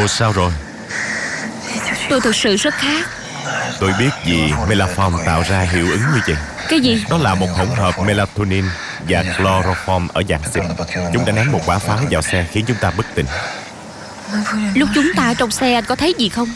Cô sao rồi? Tôi thực sự rất khát. Tôi biết vì Melaform tạo ra hiệu ứng như vậy. Cái gì? Đó là một hỗn hợp melatonin và chloroform ở dạng xịt. Chúng đã ném một quả pháo vào xe khiến chúng ta bất tỉnh. Lúc chúng ta ở trong xe anh có thấy gì không?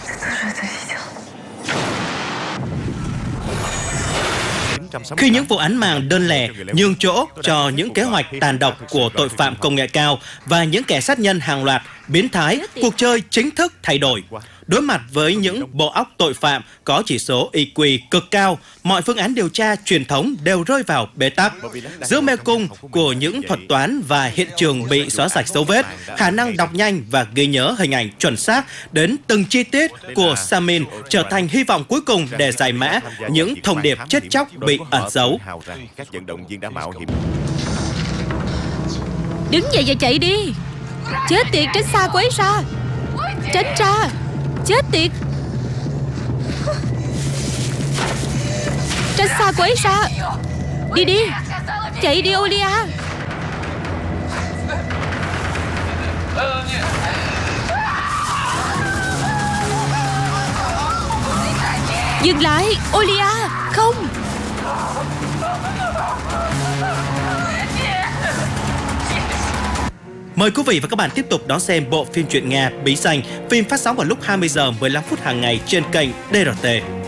Khi những vụ án mạng đơn lẻ nhường chỗ cho những kế hoạch tàn độc của tội phạm công nghệ cao và những kẻ sát nhân hàng loạt, biến thái, cuộc chơi chính thức thay đổi. Đối mặt với những bộ óc tội phạm có chỉ số IQ cực cao, mọi phương án điều tra truyền thống đều rơi vào bế tắc. Giữa mê cung của những thuật toán và hiện trường bị xóa sạch dấu vết, khả năng đọc nhanh và ghi nhớ hình ảnh chuẩn xác đến từng chi tiết của Samin trở thành hy vọng cuối cùng để giải mã những thông điệp chết chóc bị ẩn giấu. Các vận động viên đã mạo hiểm. Đứng dậy và chạy đi. Chết tiệt, tránh xa cô ấy ra. Tránh ra. Chết tiệt. Tránh xa cô ấy ra. Đi đi. Chạy đi Olia. Dừng lại Olia. Không. Mời quý vị và các bạn tiếp tục đón xem bộ phim truyện Nga Bí Danh, phim phát sóng vào lúc 20 giờ 15 phút hàng ngày trên kênh DRT.